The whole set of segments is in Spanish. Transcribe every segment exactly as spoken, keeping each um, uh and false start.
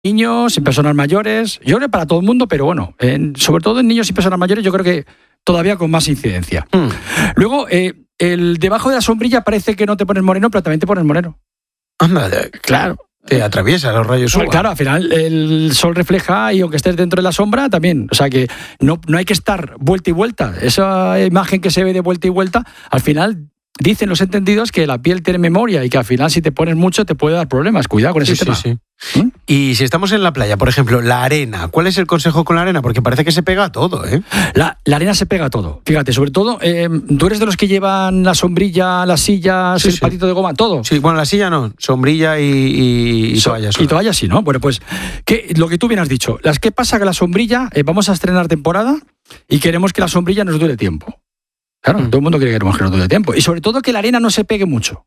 niños, en personas mayores, yo creo que para todo el mundo, pero bueno, en, sobre todo en niños y personas mayores yo creo que todavía con más incidencia. Mm. Luego, eh, el debajo de la sombrilla parece que no te pones moreno, pero también te pones moreno. Anda, claro. Te atraviesa los rayos U V A. Claro, al final el sol refleja y aunque estés dentro de la sombra también. O sea que no, no hay que estar vuelta y vuelta. Esa imagen que se ve de vuelta y vuelta, al final dicen los entendidos que la piel tiene memoria y que al final si te pones mucho te puede dar problemas. Cuidado con ese sí, tema. Sí, sí. ¿Mm? Y si estamos en la playa, por ejemplo, la arena, ¿cuál es el consejo con la arena? Porque parece que se pega a todo, ¿eh? La, la arena se pega a todo. Fíjate, sobre todo, eh, ¿tú eres de los que llevan la sombrilla, las sillas, sí, el sí. patito de goma, todo? Sí, bueno, la silla no, sombrilla y, y, y so, toalla. Y toalla sí, ¿no? Bueno, pues que, lo que tú bien has dicho, las que pasa que la sombrilla, eh, vamos a estrenar temporada y queremos que la sombrilla nos dure tiempo. Claro, mm. todo el mundo quiere que nos dure tiempo. Y sobre todo que la arena no se pegue mucho.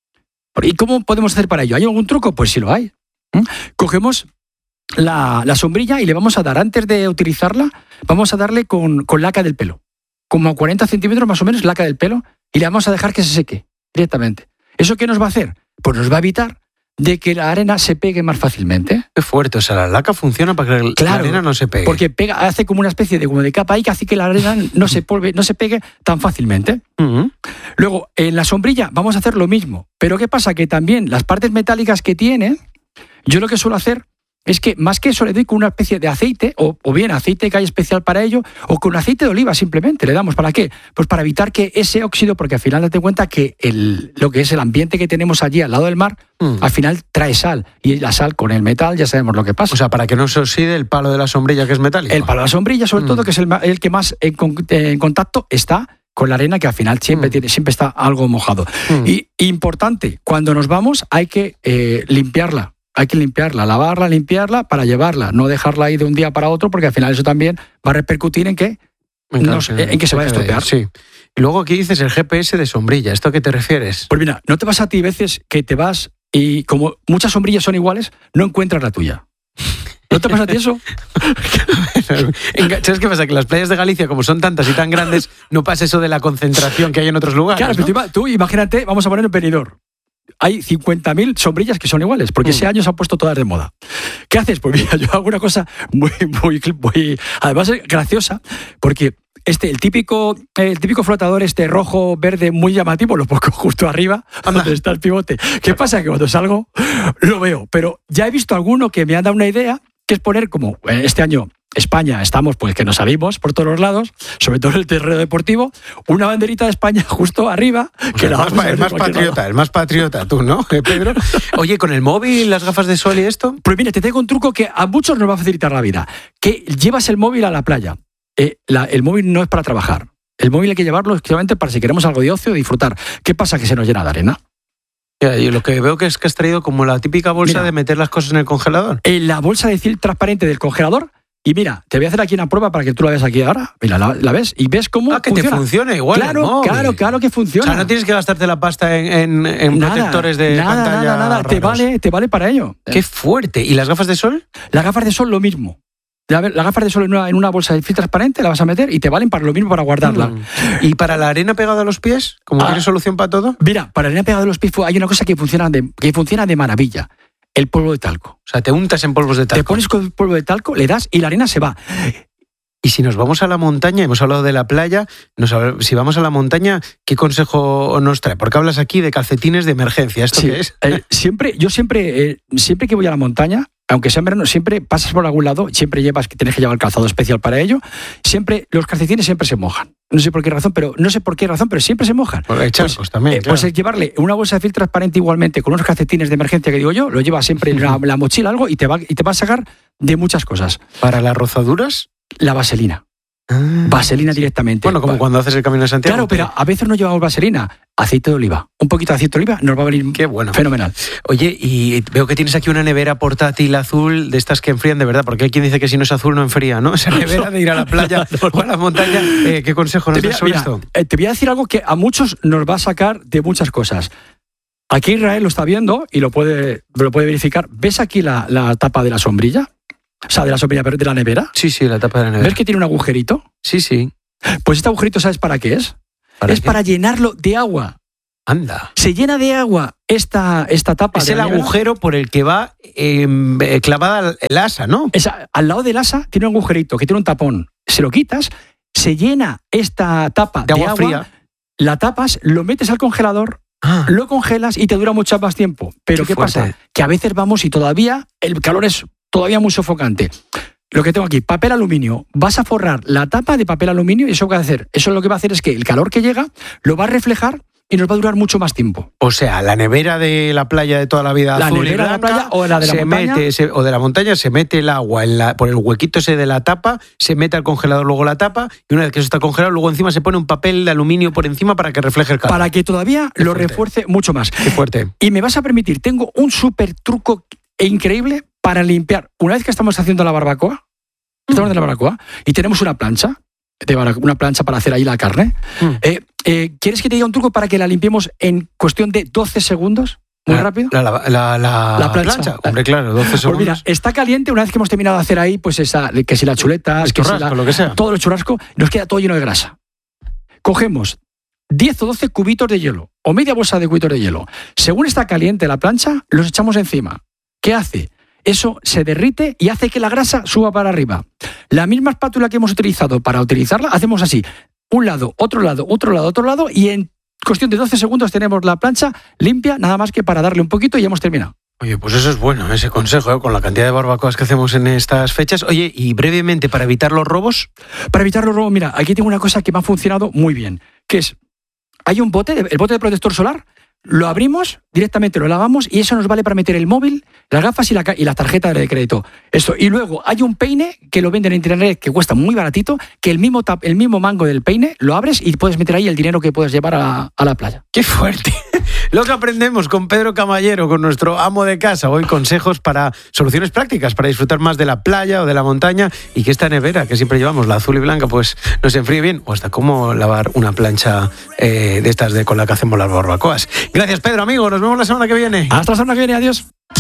¿Y cómo podemos hacer para ello? ¿Hay algún truco? Pues sí lo hay. ¿Mm? Cogemos la, la sombrilla y le vamos a dar, antes de utilizarla, vamos a darle con, con laca del pelo. Como a cuarenta centímetros más o menos, laca del pelo, y le vamos a dejar que se seque directamente. ¿Eso qué nos va a hacer? Pues nos va a evitar de que la arena se pegue más fácilmente. Qué fuerte, o sea, la laca funciona para que claro, la arena no se pegue. Porque pega, hace como una especie de, como de capa ahí que hace que la arena no se, polve, no se pegue tan fácilmente. Uh-huh. Luego, en la sombrilla vamos a hacer lo mismo. Pero ¿qué pasa? Que también las partes metálicas que tiene, yo lo que suelo hacer es que más que eso le doy con una especie de aceite, o, o bien aceite que hay especial para ello, o con aceite de oliva simplemente le damos. ¿Para qué? Pues para evitar que ese óxido, porque al final date cuenta que el, lo que es el ambiente que tenemos allí al lado del mar, mm. al final trae sal, y la sal con el metal ya sabemos lo que pasa. O sea, para que no se oxide el palo de la sombrilla que es metálico. El palo de la sombrilla, sobre mm. todo, que es el, el que más en, en contacto está con la arena, que al final siempre, mm. tiene, siempre está algo mojado. Mm. Y importante, cuando nos vamos hay que eh, limpiarla. Hay que limpiarla, lavarla, limpiarla para llevarla, no dejarla ahí de un día para otro, porque al final eso también va a repercutir en que, no, en que se vaya a estropear. Sí. Y luego aquí dices el G P S de sombrilla, ¿esto a qué te refieres? Pues mira, ¿no te pasa a ti veces que te vas y como muchas sombrillas son iguales, no encuentras la tuya? ¿No te pasa a ti eso? ¿Sabes qué pasa? Que las playas de Galicia, como son tantas y tan grandes, no pasa eso de la concentración que hay en otros lugares. Claro, ¿no? pero tú imagínate, vamos a poner en Benidorm. Hay cincuenta mil sombrillas que son iguales, porque mm. ese año se han puesto todas de moda. ¿Qué haces? Pues mira, yo hago una cosa muy, muy, muy, además es graciosa, porque este, el típico, el típico flotador este rojo, verde, muy llamativo, lo pongo justo arriba, donde está el pivote. ¿Qué pasa? Que cuando salgo, lo veo, pero ya he visto alguno que me ha dado una idea, que es poner como este año España, estamos pues que nos salimos por todos los lados, sobre todo en el terreno deportivo, una banderita de España justo arriba. Que el, la más, el más patriota, lado. el más patriota, tú, ¿no, Pedro? Oye, ¿con el móvil, las gafas de sol y esto? Pues mira, te tengo un truco que a muchos nos va a facilitar la vida, que llevas el móvil a la playa. Eh, la, el móvil no es para trabajar, el móvil hay que llevarlo exclusivamente para si queremos algo de ocio, disfrutar. ¿Qué pasa? Que se nos llena de arena. Y lo que veo que es que has traído como la típica bolsa mira, de meter las cosas en el congelador. En la bolsa de film transparente del congelador. Y mira, te voy a hacer aquí una prueba para que tú la veas aquí ahora. Mira, la, la ves y ves cómo ah, que funciona. te funciona igual. Claro, claro, claro que funciona. O sea, no tienes que gastarte la pasta en, en, en nada, protectores de nada, pantalla. Nada, nada, te vale, te vale para ello. Qué fuerte. ¿Y las gafas de sol? Las gafas de sol lo mismo. Las gafas de sol en una, en una bolsa de film transparente la vas a meter y te valen para lo mismo, para guardarla. Mm. ¿Y para la arena pegada a los pies? ¿Cómo ah, tienes solución para todo? Mira, para la arena pegada a los pies hay una cosa que funciona de, que funciona de maravilla. El polvo de talco. O sea, te untas en polvos de talco. Te pones con el polvo de talco, le das y la arena se va. Y si nos vamos a la montaña, hemos hablado de la playa, nos, si vamos a la montaña, ¿qué consejo nos trae? Porque hablas aquí de calcetines de emergencia. ¿Esto sí, qué es? Eh, siempre, yo siempre, eh, siempre que voy a la montaña, aunque sea en verano, siempre pasas por algún lado, siempre llevas que tienes que llevar calzado especial para ello. Siempre los calcetines siempre se mojan. No sé por qué razón, pero no sé por qué razón, pero siempre se mojan. Porque hay charcos pues, también. Eh, claro. Pues es llevarle una bolsa de film transparente igualmente con unos calcetines de emergencia que digo yo, lo llevas siempre en la, la mochila algo y te va y te va a sacar de muchas cosas. ¿Para las rozaduras? La vaselina. Ah, vaselina directamente. Bueno, como cuando haces el Camino de Santiago. Claro, pero a veces no llevamos vaselina. Aceite de oliva. Un poquito de aceite de oliva nos va a venir Qué bueno. fenomenal. Oye, y veo que tienes aquí una nevera portátil azul de estas que enfrían de verdad, porque hay quien dice que si no es azul no enfría, ¿no? Esa nevera de ir a la playa o a la montaña. Eh, ¿Qué consejo nos das sobre esto? Eh, te voy a decir algo que a muchos nos va a sacar de muchas cosas. Aquí Israel lo está viendo y lo puede, lo puede verificar. ¿Ves aquí la, la tapa de la sombrilla? O sea, de la sombrilla de la nevera. Sí, sí, la tapa de la nevera. ¿Ves que tiene un agujerito? Sí, sí. Pues este agujerito, ¿sabes para qué es? ¿Para es qué? Para llenarlo de agua. Anda. Se llena de agua esta, esta tapa. Es de el la nevera. agujero por el que va eh, clavada el asa, ¿no? Esa, al lado del asa tiene un agujerito que tiene un tapón. Se lo quitas, se llena esta tapa De agua fría. la tapas, lo metes al congelador, Ah. lo congelas y te dura mucho más tiempo. Pero Qué ¿qué, fuerte. pasa? Que a veces vamos y todavía el calor es todavía muy sofocante. Lo que tengo aquí, papel aluminio. Vas a forrar la tapa de papel aluminio y eso que va a hacer, eso lo que va a hacer es que el calor que llega lo va a reflejar y nos va a durar mucho más tiempo. O sea, la nevera de la playa de toda la vida La azul y nevera de la blanca, playa o la de la se montaña. mete, se- o de la montaña, se mete el agua en la, por el huequito ese de la tapa, se mete al congelador luego la tapa y una vez que eso está congelado, luego encima se pone un papel de aluminio por encima para que refleje el calor. Para que todavía Qué lo fuerte. refuerce mucho más. Qué fuerte. Y me vas a permitir, tengo un súper truco increíble para limpiar. Una vez que estamos haciendo la barbacoa, estamos haciendo la barbacoa y tenemos una plancha, de barba- una plancha para hacer ahí la carne. Mm. Eh, eh, ¿Quieres que te diga un truco para que la limpiemos en cuestión de doce segundos? Muy La- rápido. La, la, la, la- La plancha. Hombre, claro, doce Pues segundos. mira, está caliente. Una vez que hemos terminado de hacer ahí, pues esa, que si la chuleta, El que si churrasco, la- lo que sea. todo el churrasco, nos queda todo lleno de grasa. Cogemos diez o doce cubitos de hielo o media bolsa de cubitos de hielo. Según está caliente la plancha, los echamos encima. ¿Qué hace? Eso se derrite y hace que la grasa suba para arriba. La misma espátula que hemos utilizado para utilizarla, hacemos así. Un lado, otro lado, otro lado, otro lado y en cuestión de doce segundos tenemos la plancha limpia, nada más que para darle un poquito y ya hemos terminado. Oye, pues eso es bueno, ese consejo, ¿eh? Con la cantidad de barbacoas que hacemos en estas fechas. Oye, y brevemente, para evitar los robos, Para evitar los robos, mira, aquí tengo una cosa que me ha funcionado muy bien, que es, hay un bote, el bote de protector solar, lo abrimos, directamente lo lavamos y eso nos vale para meter el móvil, las gafas y la, ca- y la tarjeta de crédito. Esto. Y luego hay un peine que lo venden en internet que cuesta muy baratito, que el mismo, tap- el mismo mango del peine lo abres y puedes meter ahí el dinero que puedes llevar a, a la playa. ¡qué fuerte! Lo que aprendemos con Pedro Camallero, con nuestro amo de casa. Hoy consejos para soluciones prácticas, para disfrutar más de la playa o de la montaña y que esta nevera que siempre llevamos, la azul y blanca, pues nos enfríe bien. O hasta cómo lavar una plancha eh, de estas de con la que hacemos las barbacoas. Gracias, Pedro, amigo. Nos vemos la semana que viene. Hasta la semana que viene, adiós.